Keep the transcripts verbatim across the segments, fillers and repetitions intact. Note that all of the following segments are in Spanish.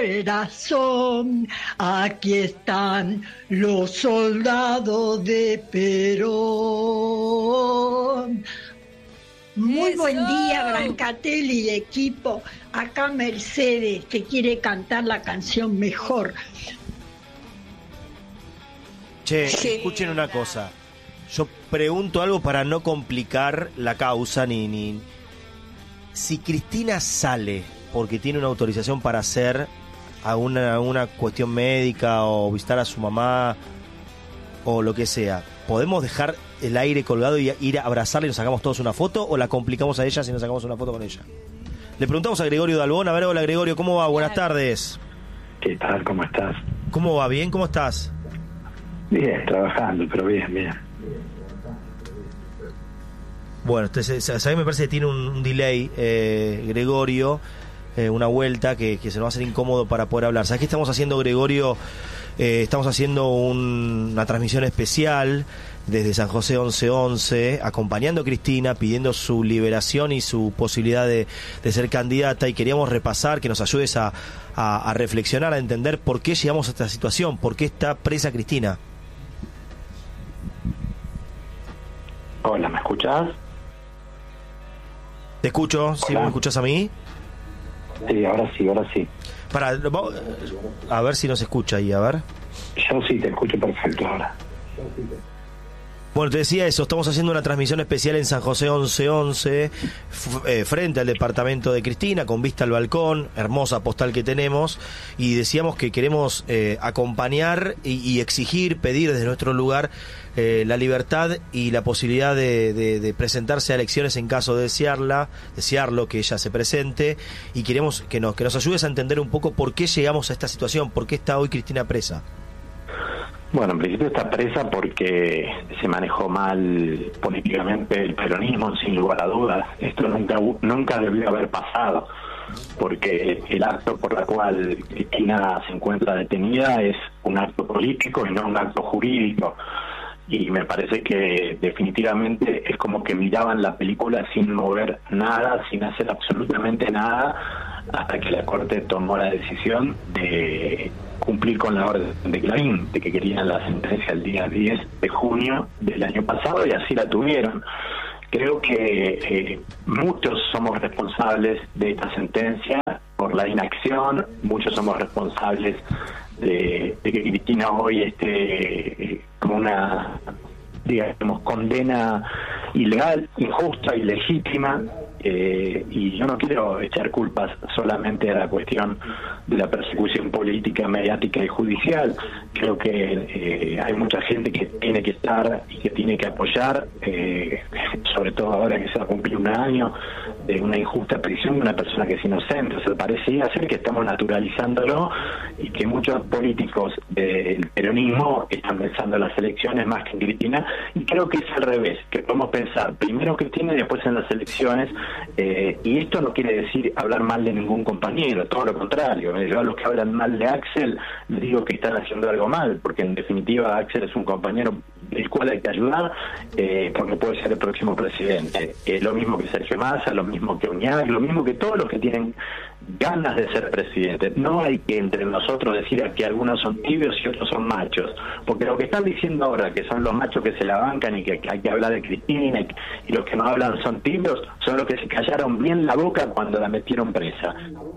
corazón. Aquí están los soldados de Perón. Muy ¡Eso! buen día, Brancatelli y equipo. Acá Mercedes, que quiere cantar la canción mejor. Che, escuchen una cosa. Yo pregunto algo para no complicar la causa ni, ni... Si Cristina sale porque tiene una autorización para hacer alguna, una cuestión médica o visitar a su mamá o lo que sea, ¿podemos dejar el aire colgado y ir a abrazarla y nos sacamos todos una foto o la complicamos a ella si nos sacamos una foto con ella? Le preguntamos a Gregorio Dalbón. A ver, hola Gregorio, ¿cómo va? Buenas tardes. ¿Qué tal? ¿Cómo estás? ¿Cómo va? ¿Bien? ¿Cómo estás? Bien, trabajando, pero bien, bien. Bueno, entonces, ¿sabes? Me parece que tiene un, un delay, eh, Gregorio, eh, una vuelta que, que se nos va a hacer incómodo para poder hablar. ¿Sabes qué estamos haciendo, Gregorio? Eh, estamos haciendo un, una transmisión especial desde San José once once, acompañando a Cristina, pidiendo su liberación y su posibilidad de, de ser candidata, y queríamos repasar, que nos ayudes a, a, a reflexionar, a entender por qué llegamos a esta situación, por qué está presa Cristina. Hola, ¿me escuchás? Te escucho, ¿sí? ¿Me escuchás a mí? Sí, ahora sí, ahora sí. Para, a ver si nos escucha ahí, a ver. Yo sí, te escucho perfecto ahora. Bueno, te decía eso, estamos haciendo una transmisión especial en San José once once, f- eh, frente al departamento de Cristina, con vista al balcón, hermosa postal que tenemos, y decíamos que queremos eh, acompañar y, y exigir, pedir desde nuestro lugar eh, la libertad y la posibilidad de, de, de presentarse a elecciones en caso de desearla, desearlo, que ella se presente, y queremos que nos, que nos ayudes a entender un poco por qué llegamos a esta situación, por qué está hoy Cristina presa. Bueno, en principio está presa porque se manejó mal políticamente el peronismo, sin lugar a dudas. Esto nunca nunca debió haber pasado, porque el acto por el cual Cristina se encuentra detenida es un acto político y no un acto jurídico. Y me parece que definitivamente es como que miraban la película sin mover nada, sin hacer absolutamente nada, hasta que la Corte tomó la decisión de cumplir con la orden de Clarín, de que querían la sentencia el día diez de junio del año pasado, y así la tuvieron. Creo que eh, muchos somos responsables de esta sentencia por la inacción, muchos somos responsables de, de que Cristina hoy esté eh, como una, digamos, condena ilegal, injusta, ilegítima. Eh, y yo no quiero echar culpas solamente a la cuestión de la persecución política, mediática y judicial. Creo que eh, hay mucha gente que tiene que estar y que tiene que apoyar, eh, sobre todo ahora que se va a cumplir un año de una injusta prisión de una persona que es inocente. O sea, parecería ser que estamos naturalizándolo y que muchos políticos del peronismo están pensando en las elecciones más que en Cristina, y creo que es al revés, que podemos pensar primero en Cristina y después en las elecciones. Eh, y esto no quiere decir hablar mal de ningún compañero, todo lo contrario. Eh, yo a los que hablan mal de Axel les digo que están haciendo algo mal, porque en definitiva Axel es un compañero del cual hay que ayudar, eh, porque puede ser el próximo presidente. Eh, lo mismo que Sergio Massa, lo mismo que Uñac, lo mismo que todos los que tienen ganas de ser presidente. No hay que entre nosotros decir que algunos son tibios y otros son machos, porque lo que están diciendo ahora, que son los machos que se la bancan y que, que hay que hablar de Cristina, y, y los que no hablan son tibios, son los que se callaron bien la boca cuando la metieron presa.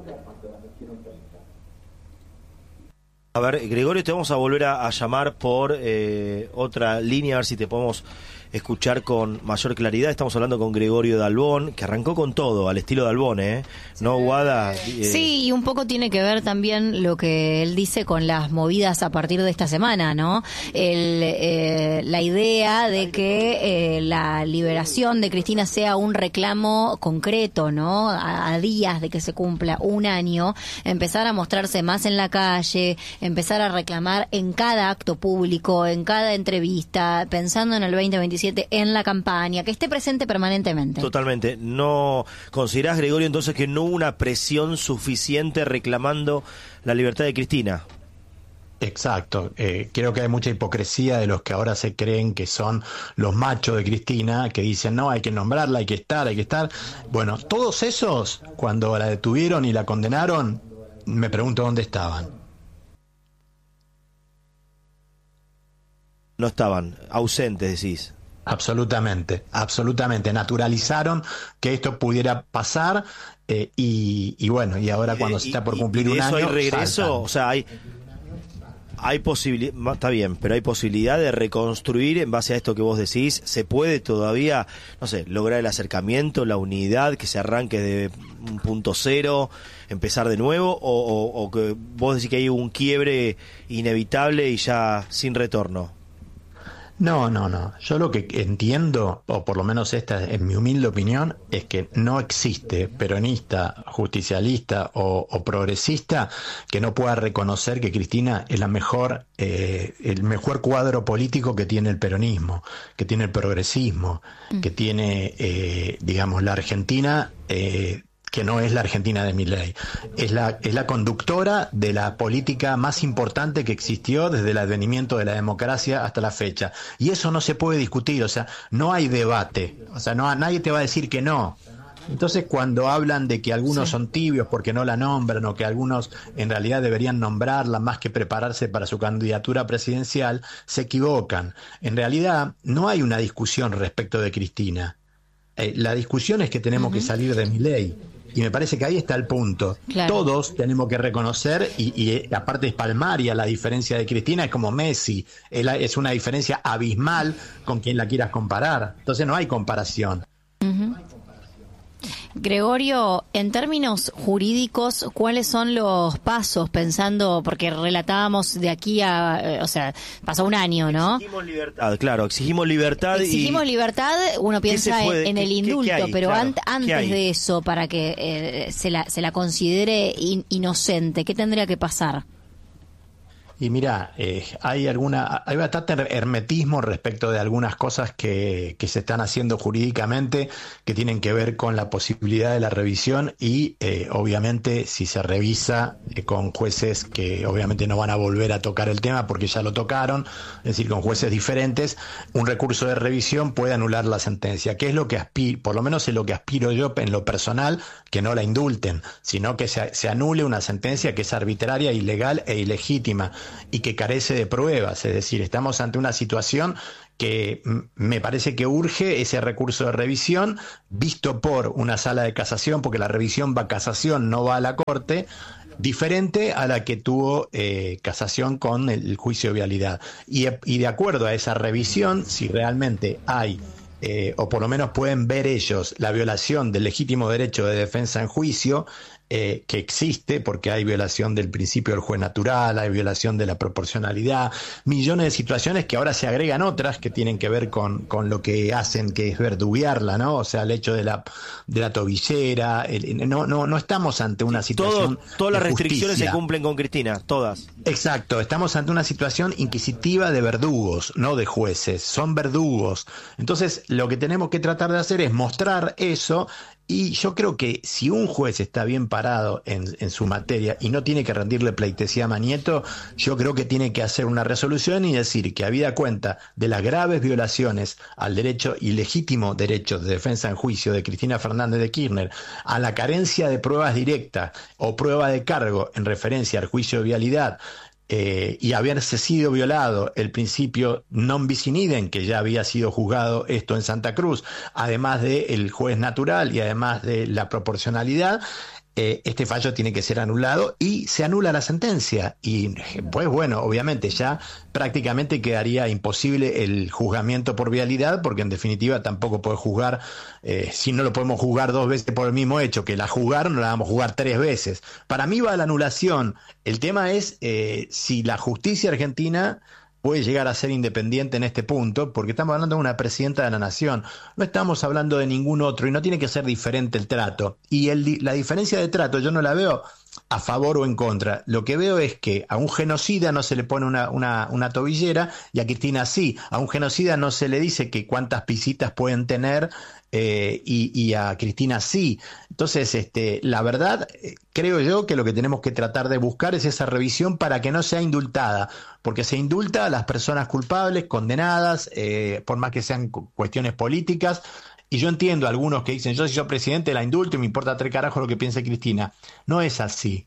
A ver, Gregorio, te vamos a volver a, a llamar por eh, otra línea, a ver si te podemos escuchar con mayor claridad. Estamos hablando con Gregorio Dalbón, que arrancó con todo, al estilo Dalbón, ¿eh? ¿No, Guada? Eh... Sí, y un poco tiene que ver también lo que él dice con las movidas a partir de esta semana, ¿no? El, eh, la idea de que eh, la liberación de Cristina sea un reclamo concreto, ¿no? A, a días de que se cumpla un año, empezar a mostrarse más en la calle, empezar a reclamar en cada acto público, en cada entrevista, pensando en el veinte veintisiete, en la campaña, que esté presente permanentemente. Totalmente. ¿No considerás, Gregorio, entonces que no hubo una presión suficiente reclamando la libertad de Cristina? Exacto, eh, creo que hay mucha hipocresía de los que ahora se creen que son los machos de Cristina, que dicen no, hay que nombrarla, hay que estar, hay que estar. Bueno, todos esos, cuando la detuvieron y la condenaron, me pregunto dónde estaban. No estaban, ausentes decís. Absolutamente, absolutamente. Naturalizaron que esto pudiera pasar eh, y, y bueno, y ahora cuando y, se está por cumplir y de un eso año... hay regreso, saltan. O sea, hay... Hay posibilidad, está bien, pero hay posibilidad de reconstruir en base a esto que vos decís. ¿Se puede todavía, no sé, lograr el acercamiento, la unidad, que se arranque de un punto cero, empezar de nuevo? O, o, o que vos decís que hay un quiebre inevitable y ya sin retorno? No, no, no. Yo lo que entiendo, o por lo menos esta es mi humilde opinión, es que no existe peronista, justicialista o, o progresista que no pueda reconocer que Cristina es la mejor, eh, el mejor cuadro político que tiene el peronismo, que tiene el progresismo, mm. que tiene, eh, digamos, la Argentina. Eh, que no es la Argentina de Milei, es la, es la conductora de la política más importante que existió desde el advenimiento de la democracia hasta la fecha. Y eso no se puede discutir, o sea, no hay debate, o sea, no, nadie te va a decir que no. Entonces, cuando hablan de que algunos sí. son tibios porque no la nombran, o que algunos en realidad deberían nombrarla más que prepararse para su candidatura presidencial, se equivocan. En realidad, no hay una discusión respecto de Cristina. Eh, la discusión es que tenemos uh-huh. que salir de Milei. Y me parece que ahí está el punto. Claro. Todos tenemos que reconocer, y, y aparte es palmaria la diferencia de Cristina, es como Messi, es una diferencia abismal con quien la quieras comparar. Entonces no hay comparación. Uh-huh. Gregorio, en términos jurídicos, ¿cuáles son los pasos? Pensando, porque relatábamos de aquí a, o sea, pasó un año, ¿no? Exigimos libertad, claro, exigimos libertad. Exigimos y... libertad, uno piensa en, en el indulto, ¿qué, qué pero claro, an- antes de eso, para que eh, se la se la considere in- inocente, ¿qué tendría que pasar? Y mira, eh, hay alguna, hay bastante hermetismo respecto de algunas cosas que, que se están haciendo jurídicamente que tienen que ver con la posibilidad de la revisión y eh, obviamente si se revisa eh, con jueces que obviamente no van a volver a tocar el tema porque ya lo tocaron, es decir, con jueces diferentes, un recurso de revisión puede anular la sentencia, que es lo que aspiro, por lo menos es lo que aspiro yo en lo personal, que no la indulten, sino que se, se anule una sentencia que es arbitraria, ilegal e ilegítima y que carece de pruebas, es decir, estamos ante una situación que me parece que urge ese recurso de revisión visto por una sala de casación, porque la revisión va a casación, no va a la corte, diferente a la que tuvo eh, casación con el, el juicio de vialidad. Y, y de acuerdo a esa revisión, si realmente hay Eh, o por lo menos pueden ver ellos la violación del legítimo derecho de defensa en juicio, eh, que existe porque hay violación del principio del juez natural, hay violación de la proporcionalidad, millones de situaciones que ahora se agregan otras que tienen que ver con, con lo que hacen, que es verduguearla, ¿no? O sea, el hecho de la de la tobillera, el, no, no, no estamos ante una situación Todo, todas las restricciones se cumplen con Cristina, todas. Exacto, estamos ante una situación inquisitiva de verdugos, no de jueces, son verdugos. Entonces, lo que tenemos que tratar de hacer es mostrar eso, y yo creo que si un juez está bien parado en, en su materia y no tiene que rendirle pleitesía a Mañeto, yo creo que tiene que hacer una resolución y decir que habida cuenta de las graves violaciones al derecho y legítimo derecho de defensa en juicio de Cristina Fernández de Kirchner, a la carencia de pruebas directas o prueba de cargo en referencia al juicio de vialidad, Eh, y haberse sido violado el principio non bis in idem, que ya había sido juzgado esto en Santa Cruz, además del juez natural y además de la proporcionalidad, eh, este fallo tiene que ser anulado y se anula la sentencia. Y pues bueno, obviamente ya prácticamente quedaría imposible el juzgamiento por vialidad, porque en definitiva tampoco puede juzgar, eh, si no lo podemos juzgar dos veces por el mismo hecho, que la jugaron, no la vamos a jugar tres veces. Para mí va a la anulación. El tema es eh, si la justicia argentina puede llegar a ser independiente en este punto, porque estamos hablando de una presidenta de la nación, no estamos hablando de ningún otro, y no tiene que ser diferente el trato. Y el, la diferencia de trato yo no la veo a favor o en contra. Lo que veo es que a un genocida no se le pone una, una, una tobillera, y a Cristina sí. A un genocida no se le dice que cuántas pisitas pueden tener, eh, y, y a Cristina sí. Entonces, este, la verdad, eh, creo yo que lo que tenemos que tratar de buscar es esa revisión para que no sea indultada, porque se indulta a las personas culpables, condenadas, eh, por más que sean cu- cuestiones políticas. Y yo entiendo a algunos que dicen, yo si soy presidente la indulto y me importa tres carajos lo que piense Cristina. No es así.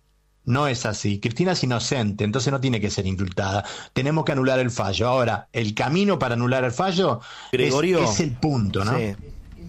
No es así. Cristina es inocente, entonces no tiene que ser indultada. Tenemos que anular el fallo. Ahora, el camino para anular el fallo Gregorio, es, es el punto, ¿no? Sí.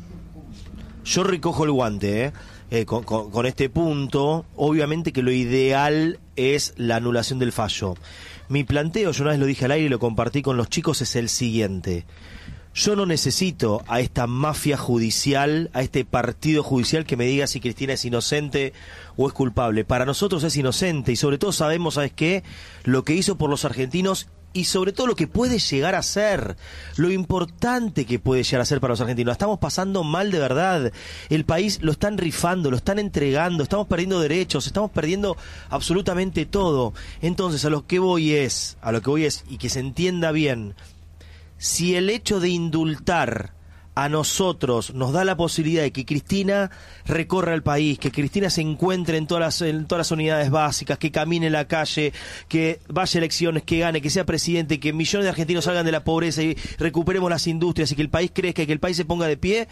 Yo recojo el guante, ¿eh? Eh, con, con, con este punto. Obviamente que lo ideal es la anulación del fallo. Mi planteo, yo una vez lo dije al aire y lo compartí con los chicos, es el siguiente. Yo no necesito a esta mafia judicial, a este partido judicial que me diga si Cristina es inocente o es culpable. Para nosotros es inocente y sobre todo sabemos, ¿sabes qué? Lo que hizo por los argentinos y sobre todo lo que puede llegar a ser, lo importante que puede llegar a ser para los argentinos. La estamos pasando mal de verdad. El país lo están rifando, lo están entregando, estamos perdiendo derechos, estamos perdiendo absolutamente todo. Entonces, a lo que voy es, a lo que voy es, y que se entienda bien, si el hecho de indultar a nosotros nos da la posibilidad de que Cristina recorra el país, que Cristina se encuentre en todas las, en todas las unidades básicas, que camine la calle, que vaya a elecciones, que gane, que sea presidente, que millones de argentinos salgan de la pobreza y recuperemos las industrias y que el país crezca y que el país se ponga de pie.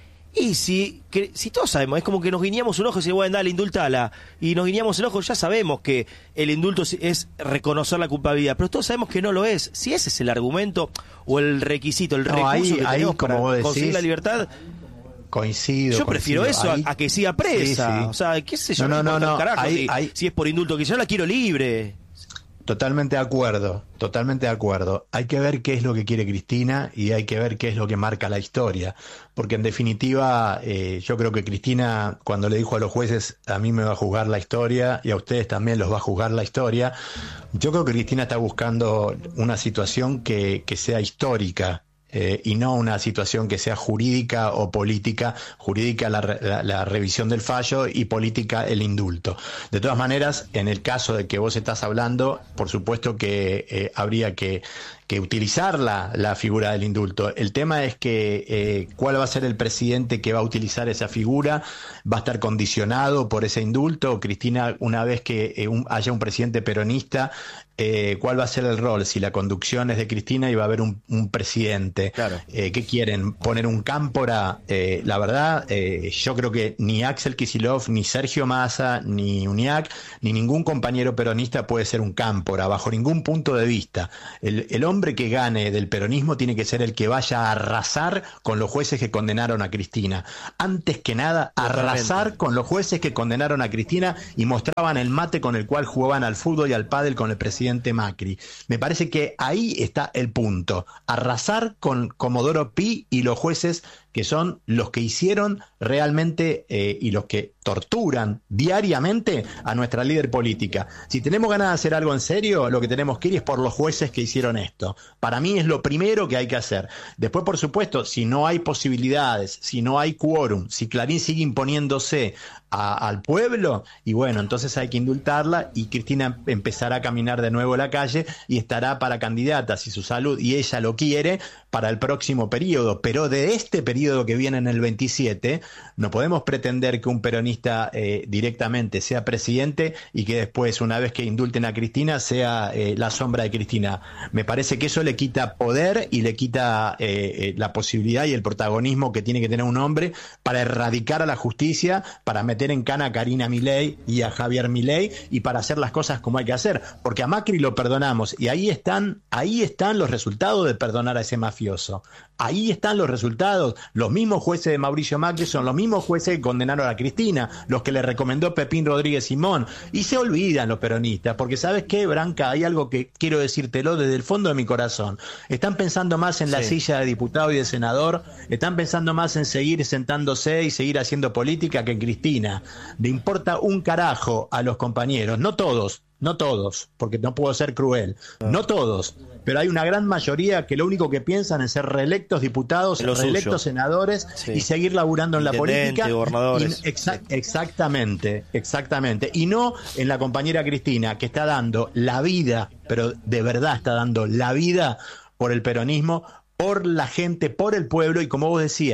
Y si, que, si todos sabemos, es como que nos guiñamos un ojo y decimos, bueno, dale, indultala. Y nos guiñamos el ojo, ya sabemos que el indulto es, es reconocer la culpabilidad, pero todos sabemos que no lo es. Si ese es el argumento o el requisito, el no, recurso ahí, que ahí, tenemos para decís, conseguir la libertad, coincido. yo prefiero coincido. eso ahí, a, a que siga presa. Sí, sí. O sea, qué sé yo, no, no, no, no. Carajo, Ahí, si, ahí, si es por indulto, que yo la quiero libre. Totalmente de acuerdo, totalmente de acuerdo. Hay que ver qué es lo que quiere Cristina y hay que ver qué es lo que marca la historia. Porque en definitiva, eh, yo creo que Cristina, cuando le dijo a los jueces, a mí me va a juzgar la historia y a ustedes también los va a juzgar la historia, yo creo que Cristina está buscando una situación que, que sea histórica. Eh, y no una situación que sea jurídica o política, jurídica la, la, la revisión del fallo y política el indulto. De todas maneras, en el caso de que vos estás hablando, por supuesto que eh, habría que, que utilizar la, la figura del indulto. El tema es que eh, cuál va a ser el presidente que va a utilizar esa figura, va a estar condicionado por ese indulto. Cristina, una vez que eh, un, haya un presidente peronista, Eh, ¿cuál va a ser el rol? Si la conducción es de Cristina y va a haber un, un presidente, claro. eh, ¿qué quieren? ¿Poner un cámpora? Eh, la verdad, eh, yo creo que ni Axel Kicillof, ni Sergio Massa, ni Uñac, ni ningún compañero peronista puede ser un cámpora, bajo ningún punto de vista. El, el hombre que gane del peronismo tiene que ser el que vaya a arrasar con los jueces que condenaron a Cristina. Antes que nada, arrasar con los jueces que condenaron a Cristina y mostraban el mate con el cual jugaban al fútbol y al pádel con el presidente Macri. Me parece que ahí está el punto. Arrasar con Comodoro Pi y los jueces que son los que hicieron realmente eh, y los que torturan diariamente a nuestra líder política. Si tenemos ganas de hacer algo en serio, lo que tenemos que ir es por los jueces que hicieron esto. Para mí es lo primero que hay que hacer. Después, por supuesto, si no hay posibilidades, si no hay quórum, si Clarín sigue imponiéndose a, al pueblo, y bueno, entonces hay que indultarla y Cristina empezará a caminar de nuevo a la calle y estará para candidata, si su salud y ella lo quiere, para el próximo periodo. Pero de este periodo que viene en el veintisiete, no podemos pretender que un peronista eh, directamente sea presidente y que después, una vez que indulten a Cristina, sea eh, la sombra de Cristina. Me parece que eso le quita poder y le quita eh, eh, la posibilidad y el protagonismo que tiene que tener un hombre para erradicar a la justicia, para meter en cana a Karina Milei y a Javier Milei y para hacer las cosas como hay que hacer. Porque a Macri lo perdonamos y ahí están, ahí están los resultados de perdonar a ese mafioso. Ahí están los resultados. Los mismos jueces de Mauricio Macri son los mismos jueces que condenaron a Cristina, los que le recomendó Pepín Rodríguez Simón. Y se olvidan los peronistas, porque ¿sabes qué, Branca? Hay algo que quiero decírtelo desde el fondo de mi corazón. Están pensando más en la sí. silla de diputado y de senador, están pensando más en seguir sentándose y seguir haciendo política que en Cristina. Le importa un carajo a los compañeros, no todos. No todos, porque no puedo ser cruel. No todos, pero hay una gran mayoría que lo único que piensan es ser reelectos diputados, reelectos senadores sí. y seguir laburando en la política. Gobernadores. Y, exa- exactamente, exactamente. Y no en la compañera Cristina, que está dando la vida, pero de verdad está dando la vida por el peronismo, por la gente, por el pueblo, y como vos decías,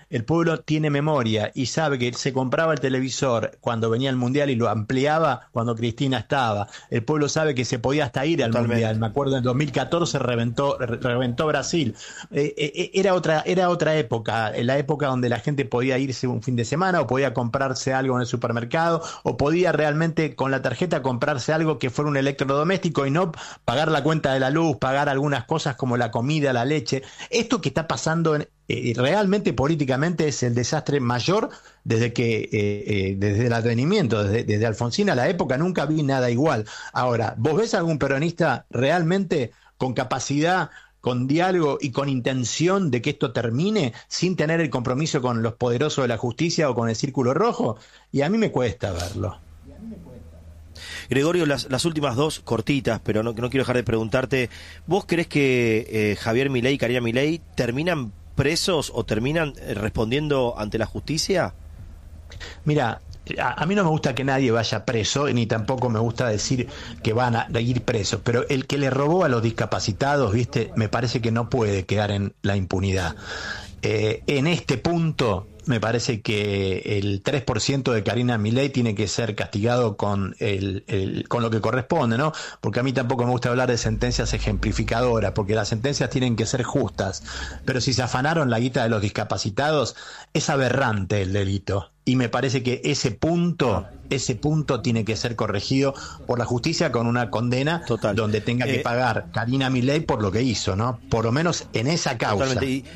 el pueblo tiene memoria y sabe que se compraba el televisor cuando venía el Mundial y lo ampliaba cuando Cristina estaba. El pueblo sabe que se podía hasta ir al Totalmente. Mundial. Me acuerdo en dos mil catorce reventó, reventó Brasil. Eh, eh, era otra, era otra época, la época donde la gente podía irse un fin de semana o podía comprarse algo en el supermercado o podía realmente con la tarjeta comprarse algo que fuera un electrodoméstico y no pagar la cuenta de la luz, pagar algunas cosas como la comida, la leche. Esto que está pasando en, eh, realmente políticamente es el desastre mayor desde que eh, eh, desde el advenimiento, desde, desde Alfonsín a la época nunca vi nada igual. Ahora, ¿vos ves algún peronista realmente con capacidad, con diálogo y con intención de que esto termine sin tener el compromiso con los poderosos de la justicia o con el Círculo Rojo? Y a mí me cuesta verlo. Gregorio, las, las últimas dos cortitas, pero no, no quiero dejar de preguntarte, ¿vos crees que eh, Javier Milei y Karina Milei terminan presos o terminan eh, respondiendo ante la justicia? Mira, a, a mí no me gusta que nadie vaya preso, ni tampoco me gusta decir que van a ir presos, pero el que le robó a los discapacitados, viste, me parece que no puede quedar en la impunidad. Eh, en este punto me parece que el tres por ciento de Karina Milei tiene que ser castigado con el, el, con lo que corresponde, ¿no? Porque a mí tampoco me gusta hablar de sentencias ejemplificadoras, porque las sentencias tienen que ser justas, pero si se afanaron la guita de los discapacitados, es aberrante el delito. Y me parece que ese punto, ese punto tiene que ser corregido por la justicia con una condena Total. donde tenga que eh, pagar Karina Milei por lo que hizo, ¿no? Por lo menos en esa causa. Totalmente. Y,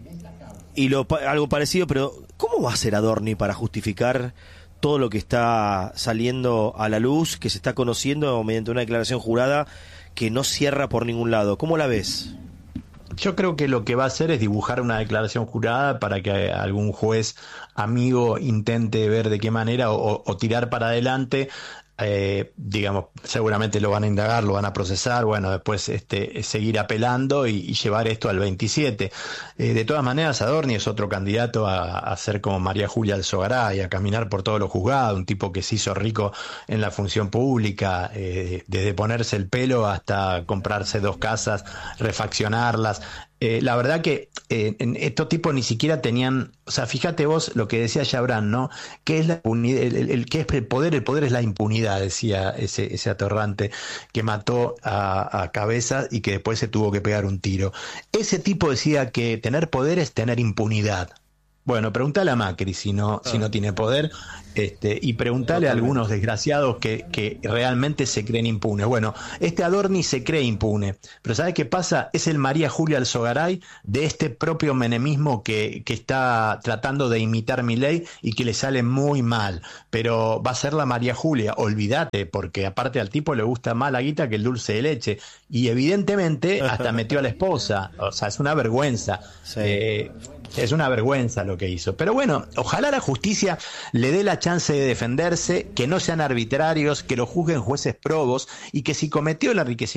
y lo, algo parecido, pero ¿cómo va a hacer Adorni para justificar todo lo que está saliendo a la luz, que se está conociendo mediante una declaración jurada que no cierra por ningún lado? ¿Cómo la ves? Yo creo que lo que va a hacer es dibujar una declaración jurada para que algún juez amigo intente ver de qué manera o, o tirar para adelante. Eh, digamos, seguramente lo van a indagar, lo van a procesar, bueno, después este, seguir apelando y, y llevar esto al veintisiete. Eh, de todas maneras, Adorni es otro candidato a, a ser como María Julia Alzogaray, a caminar por todos los juzgados, un tipo que se hizo rico en la función pública, eh, desde ponerse el pelo hasta comprarse dos casas, refaccionarlas. Eh, la verdad que eh, en estos tipos ni siquiera tenían, o sea, fíjate vos lo que decía Chabrán, ¿no? ¿Qué es la impunidad? El, el, el, ¿qué es el poder? El poder es la impunidad, decía ese, ese atorrante que mató a, a Cabeza y que después se tuvo que pegar un tiro. Ese tipo decía que tener poder es tener impunidad. Bueno, preguntale a Macri si no, si no tiene poder, este, y preguntale a algunos desgraciados que, que realmente se creen impunes. Bueno, este Adorni se cree impune, pero ¿sabes qué pasa? Es el María Julia Alzogaray de este propio menemismo que, que está tratando de imitar Milei y que le sale muy mal, pero va a ser la María Julia, olvídate, porque aparte al tipo le gusta más la guita que el dulce de leche, y evidentemente hasta metió a la esposa, o sea, es una vergüenza. Sí. Eh, Es una vergüenza lo que hizo. Pero bueno, ojalá la justicia le dé la chance de defenderse, que no sean arbitrarios, que lo juzguen jueces probos y que si cometió el enriquecimiento